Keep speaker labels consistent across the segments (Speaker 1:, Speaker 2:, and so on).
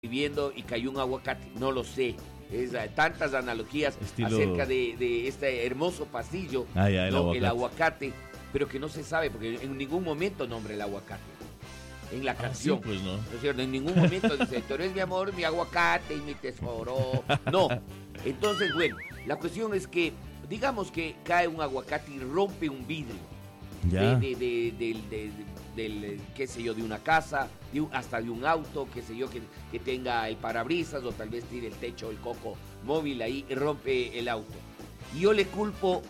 Speaker 1: viviendo y cayó un aguacate. No lo sé. Tantas analogías
Speaker 2: Estilo...
Speaker 1: acerca de este hermoso pasillo, el aguacate, pero que no se sabe, porque en ningún momento nombra el aguacate. En la canción,
Speaker 2: sí, pues no.
Speaker 1: ¿No es cierto? En ningún momento dice, tú eres mi amor, mi aguacate y mi tesoro. No. Entonces, bueno, la cuestión es que, digamos que cae un aguacate y rompe un vidrio.
Speaker 2: Ya.
Speaker 1: Del qué sé yo, de una casa, hasta de un auto, qué sé yo, que tenga el parabrisas o tal vez tire el techo, el coco móvil ahí y rompe el auto. Y yo le culpo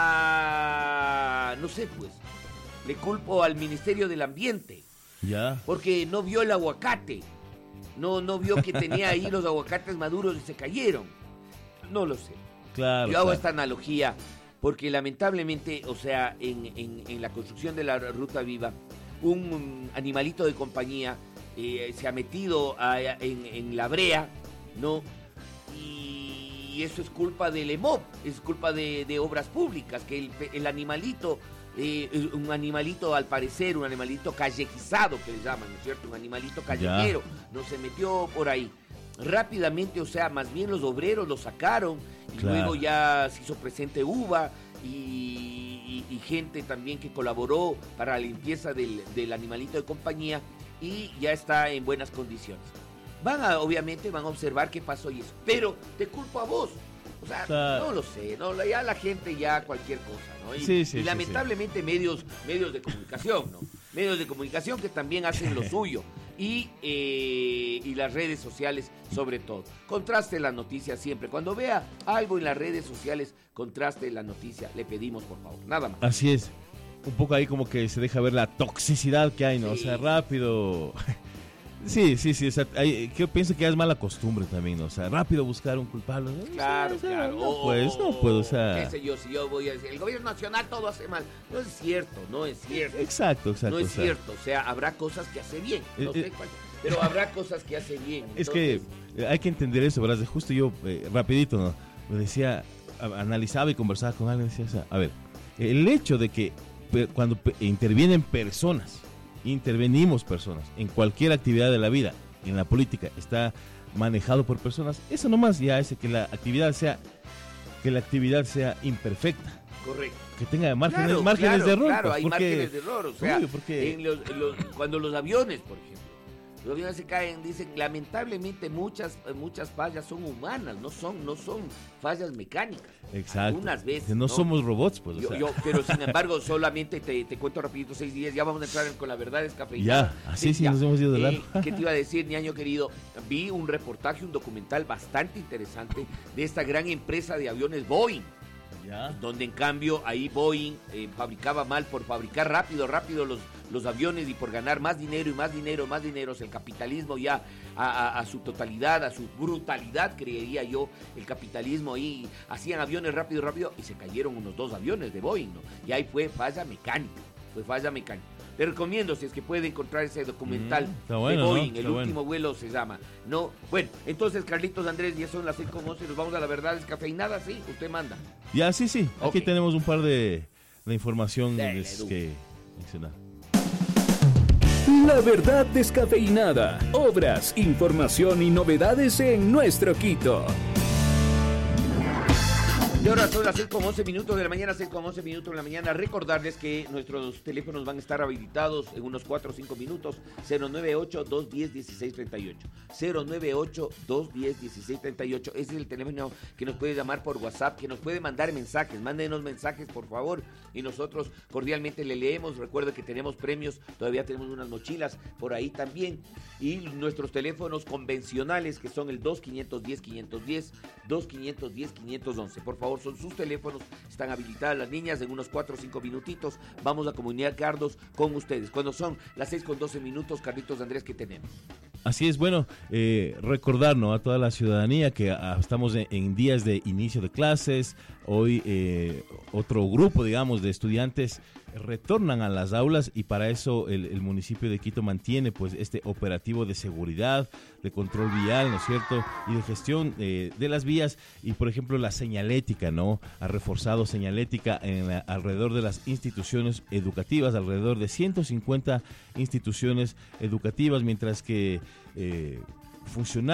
Speaker 1: no sé pues, le culpo al Ministerio del Ambiente.
Speaker 2: Ya.
Speaker 1: Porque no vio el aguacate, no vio que tenía ahí los aguacates maduros y se cayeron. No lo sé.
Speaker 2: Claro.
Speaker 1: Yo hago esta analogía porque lamentablemente, o sea, en la construcción de la Ruta Viva, un animalito de compañía se ha metido en la brea, ¿no? Y eso es culpa del EMOP, es culpa de Obras Públicas, que el animalito, un animalito al parecer, un animalito callejizado que le llaman, ¿no es cierto? Un animalito callejero, no se metió por ahí. Rápidamente, o sea, más bien los obreros lo sacaron y luego ya se hizo presente UVA y gente también que colaboró para la limpieza del animalito de compañía y ya está en buenas condiciones. Obviamente van a observar qué pasó y eso, pero te culpo a vos. O sea, no lo sé, ¿no? Ya la gente ya cualquier cosa, ¿no? Y lamentablemente medios de comunicación, ¿no? Medios de comunicación que también hacen lo suyo. Y las redes sociales sobre todo. Contraste la noticia siempre. Cuando vea algo en las redes sociales, contraste la noticia. Le pedimos, por favor, nada más.
Speaker 2: Así es. Un poco ahí como que se deja ver la toxicidad que hay, ¿no? Sí. O sea, rápido... Sí, o sea, yo pienso que ya es mala costumbre también, ¿no? O sea, rápido buscar un culpable, ¿no?
Speaker 1: Claro,
Speaker 2: o sea,
Speaker 1: claro.
Speaker 2: No puedo, o sea...
Speaker 1: Qué sé yo, si yo voy a decir, el gobierno nacional todo hace mal. No es cierto.
Speaker 2: Exacto.
Speaker 1: No es cierto, o sea, habrá cosas que hace bien, no sé cuál, pero habrá cosas que hace bien.
Speaker 2: Es que hay que entender eso, ¿verdad? Justo yo, rapidito, ¿no? Me decía, analizaba y conversaba con alguien, decía, o sea, a ver, el hecho de que cuando intervenimos personas en cualquier actividad de la vida, en la política, está manejado por personas, eso nomás ya hace que la actividad sea imperfecta.
Speaker 1: Correcto.
Speaker 2: Que tenga márgenes de error.
Speaker 1: Claro, hay márgenes de error, o sea, cuando los aviones, por ejemplo, los aviones se caen, dicen, lamentablemente muchas fallas son humanas, no son fallas mecánicas.
Speaker 2: Exacto.
Speaker 1: Algunas veces.
Speaker 2: No somos robots, pues.
Speaker 1: Pero sin embargo, solamente te cuento rapidito 6 días, ya vamos a entrar con la verdad descafeinada.
Speaker 2: Ya, así sí, nos hemos ido de largo.
Speaker 1: ¿Qué te iba a decir, ñaño querido? Vi un reportaje, un documental bastante interesante de esta gran empresa de aviones Boeing.
Speaker 2: Ya.
Speaker 1: Donde en cambio ahí Boeing fabricaba mal por fabricar rápido los aviones y por ganar más dinero, el capitalismo ya a su totalidad, a su brutalidad, creería yo, el capitalismo ahí, hacían aviones rápido y se cayeron unos 2 aviones de Boeing, ¿no? Y ahí fue falla mecánica. Le recomiendo, si es que puede encontrar ese documental de Boeing, ¿no? El último vuelo se llama, ¿no? Bueno, entonces, Carlitos Andrés, ya son las 6:11, nos vamos a la verdad descafeinada, ¿sí? Usted manda.
Speaker 2: Ya, sí.
Speaker 1: Okay.
Speaker 2: Aquí tenemos un par de información que mencionar.
Speaker 3: La verdad descafeinada. Obras, información y novedades en nuestro Quito.
Speaker 1: Y ahora son las 6:11 de la mañana, 6:11 de la mañana. Recordarles que nuestros teléfonos van a estar habilitados en unos 4 o 5 minutos. 098-210-1638. 098-210-1638. Ese es el teléfono que nos puede llamar por WhatsApp, que nos puede mandar mensajes. Mándenos mensajes, por favor. Y nosotros cordialmente le leemos. Recuerda que tenemos premios. Todavía tenemos unas mochilas por ahí también. Y nuestros teléfonos convencionales, que son el 2510-510, 2510-511. Por favor, son sus teléfonos, están habilitadas las niñas. En unos 4 o 5 minutitos vamos a comunicarnos con ustedes. Cuando son las 6:12, Carlitos Andrés, ¿qué tenemos?
Speaker 2: Así es, bueno, recordar, ¿no?, a toda la ciudadanía que estamos en días de inicio de clases. Hoy otro grupo, digamos, de estudiantes retornan a las aulas y para eso el municipio de Quito mantiene pues este operativo de seguridad, de control vial, ¿no es cierto?, y de gestión de las vías. Y por ejemplo la señalética, ¿no?, ha reforzado señalética alrededor de las instituciones educativas, alrededor de 150 instituciones educativas, mientras que funcionar